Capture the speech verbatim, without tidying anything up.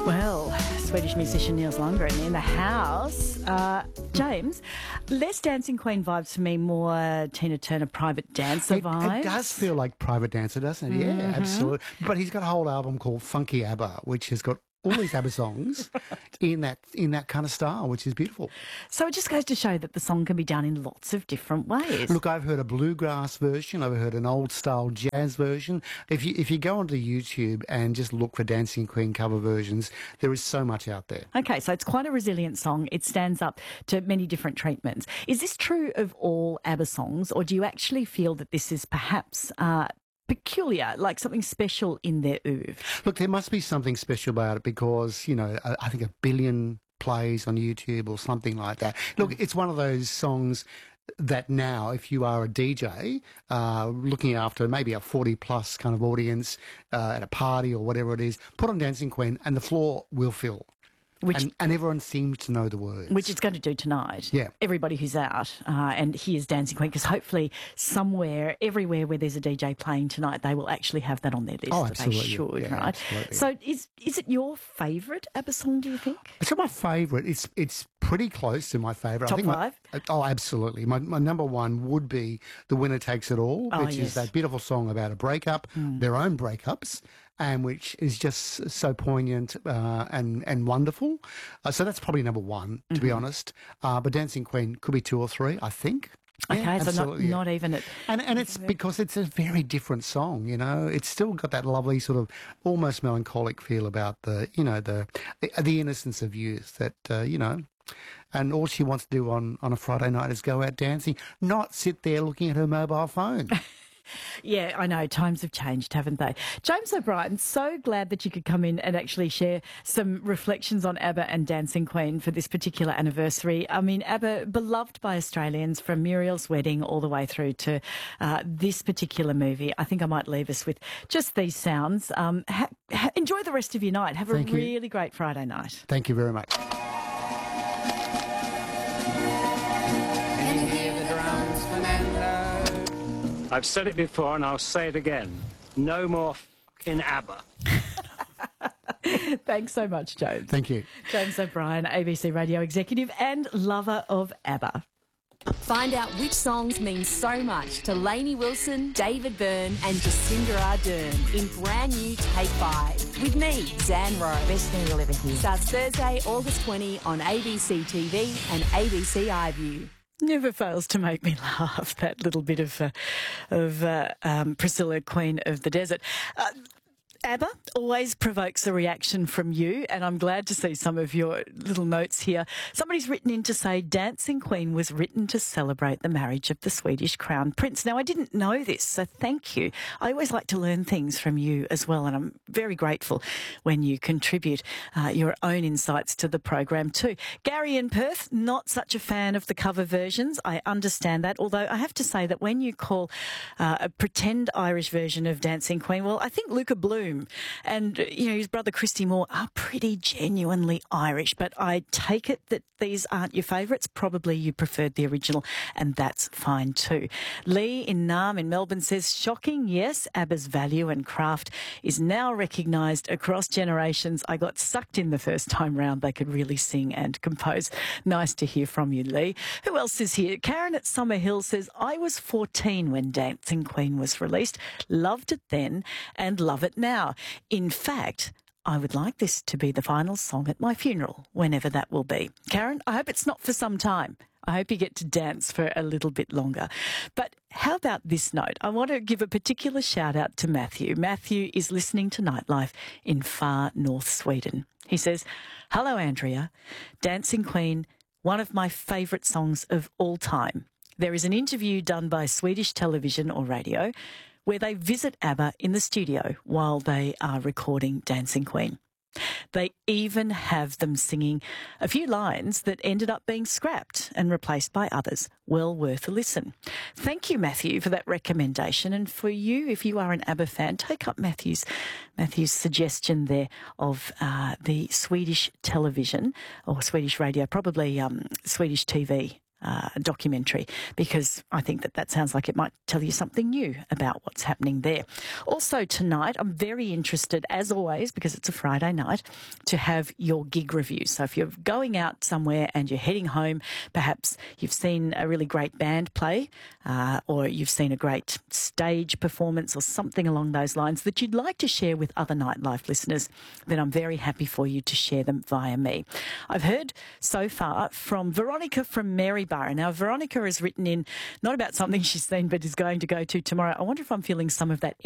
Well, Swedish musician Nils Lundgren in the house. Uh, James, less Dancing Queen vibes for me, more Tina Turner Private Dancer It, vibes. it does feel like Private Dancer, doesn't it? Mm-hmm. Yeah, absolutely. But he's got a whole album called Funky ABBA, which has got all these ABBA songs right. in that in that kind of style, which is beautiful. So it just goes to show that the song can be done in lots of different ways. Look, I've heard a bluegrass version. I've heard an old-style jazz version. If you if you go onto YouTube and just look for Dancing Queen cover versions, there is so much out there. Okay, so it's quite a resilient song. It stands up to many different treatments. Is this true of all ABBA songs, or do you actually feel that this is perhaps Uh, peculiar, like something special in their oeuvre? Look, there must be something special about it because, you know, I, I think a billion plays on YouTube or something like that. Look, it's one of those songs that now, if you are a D J, uh, looking after maybe a forty plus kind of audience uh, at a party or whatever it is, put on Dancing Queen and the floor will fill. Which, and, and everyone seems to know the words. Which it's going to do tonight. Yeah. Everybody who's out uh, and hears Dancing Queen, because hopefully somewhere, everywhere where there's a D J playing tonight, they will actually have that on their list. Oh, absolutely. They should, yeah, right? Absolutely. So is is it your favourite ABBA song, do you think? It's not my favourite. It's it's pretty close to my favourite. Top I think five? My, oh, absolutely. My, my number one would be The Winner Takes It All, Oh, which yes. is that beautiful song about a breakup, mm. their own breakups, and which is just so poignant uh, and, and wonderful. Uh, so that's probably number one, to mm-hmm. be honest. Uh, but Dancing Queen could be two or three, I think. Okay, yeah, so not, yeah. not even it. And and it's because it's a very different song, you know. It's still got that lovely sort of almost melancholic feel about the, you know, the the innocence of youth that, uh, you know, and all she wants to do on, on a Friday night is go out dancing, not sit there looking at her mobile phone. Yeah, I know. Times have changed, haven't they? James O'Brien, so glad that you could come in and actually share some reflections on ABBA and Dancing Queen for this particular anniversary. I mean, ABBA, beloved by Australians from Muriel's Wedding all the way through to uh, this particular movie. I think I might leave us with just these sounds. Um, ha- ha- enjoy the rest of your night. Have Thank a you. really great Friday night. Thank you very much. Can you hear the drums, Fernando? I've said it before and I'll say it again. No more f***ing ABBA. Thanks so much, James. Thank you. James O'Brien, A B C radio executive and lover of ABBA. Find out which songs mean so much to Lainey Wilson, David Byrne and Jacinda Ardern in brand new Take Five. With me, Dan Rowe. Best thing you'll ever hear. Starts Thursday, August twentieth on A B C T V and A B C iView. Never fails to make me laugh, that little bit of uh, of uh, um, Priscilla, Queen of the Desert. Uh, ABBA always provokes a reaction from you, and I'm glad to see some of your little notes here. Somebody's written in to say Dancing Queen was written to celebrate the marriage of the Swedish Crown Prince. Now, I didn't know this, so thank you. I always like to learn things from you as well, and I'm very grateful when you contribute uh, your own insights to the program too. Gary in Perth, not such a fan of the cover versions. I understand that, although I have to say that when you call uh, a pretend Irish version of Dancing Queen, well, I think Luca Bloom and, you know, his brother Christy Moore are pretty genuinely Irish, but I take it that these aren't your favourites. Probably you preferred the original, and that's fine too. Lee in Naarm in Melbourne says, shocking, yes, ABBA's value and craft is now recognised across generations. I got sucked in the first time round. They could really sing and compose. Nice to hear from you, Lee. Who else is here? Karen at Summerhill says, I was fourteen when Dancing Queen was released. Loved it then and love it now. In fact, I would like this to be the final song at my funeral, whenever that will be. Karen, I hope it's not for some time. I hope you get to dance for a little bit longer. But how about this note? I want to give a particular shout out to Matthew. Matthew is listening to Nightlife in far north Sweden. He says, hello, Andrea. Dancing Queen, one of my favourite songs of all time. There is an interview done by Swedish television or radio where they visit ABBA in the studio while they are recording Dancing Queen. They even have them singing a few lines that ended up being scrapped and replaced by others. Well worth a listen. Thank you, Matthew, for that recommendation. And for you, if you are an ABBA fan, take up Matthew's Matthew's suggestion there of uh, the Swedish television or Swedish radio, probably um, Swedish T V. uh, documentary, because I think that that sounds like it might tell you something new about what's happening there. Also tonight, I'm very interested, as always, because it's a Friday night, to have your gig review. So if you're going out somewhere and you're heading home, perhaps you've seen a really great band play, uh, or you've seen a great stage performance or something along those lines that you'd like to share with other Nightlife listeners, then I'm very happy for you to share them via me. I've heard so far from Veronica from Maryborough. Now, Veronica has written in not about something she's seen but is going to go to tomorrow. I wonder if I'm feeling some of that